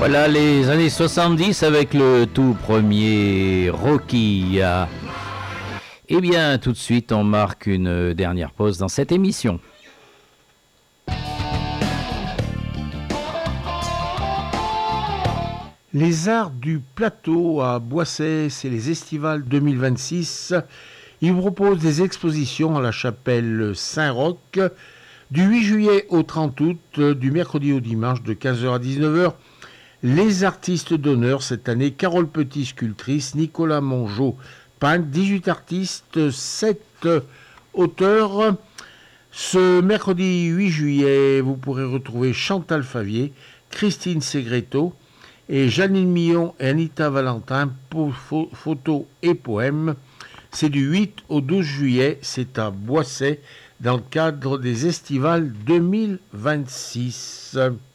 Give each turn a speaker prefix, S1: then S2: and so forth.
S1: Voilà les années 70 avec le tout premier Rocky. Eh bien, tout de suite, on marque une dernière pause dans cette émission.
S2: Les Arts du Plateau à Boissey, c'est les Estivales 2026. Ils vous proposent des expositions à la chapelle Saint-Roch du 8 juillet au 30 août, du mercredi au dimanche de 15h à 19h. Les artistes d'honneur cette année, Carole Petit, sculptrice, Nicolas Mongeau, peintre, 18 artistes, 7 auteurs. Ce mercredi 8 juillet, vous pourrez retrouver Chantal Favier, Christine Segretto et Janine Millon et Anita Valentin pour photos et poèmes. C'est du 8 au 12 juillet, c'est à Boissey, dans le cadre des Estivales 2026.